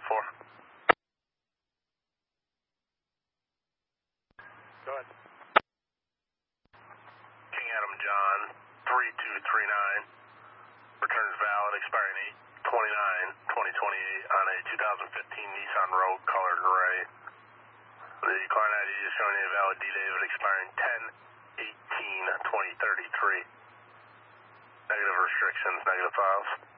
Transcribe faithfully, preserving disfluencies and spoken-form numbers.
four. Go ahead. King Adam John, three two three nine. Returns valid, expiring eight twenty-nine twenty twenty-eight on a two thousand fifteen Nissan Rogue, colored gray. The client I D is showing a valid D-David expiring ten eighteen twenty thirty-three. Negative restrictions, negative files.